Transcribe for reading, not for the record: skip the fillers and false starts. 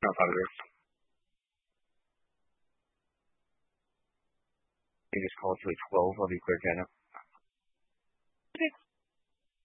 No positive. You just call to a 12. I'll be clear, Canada.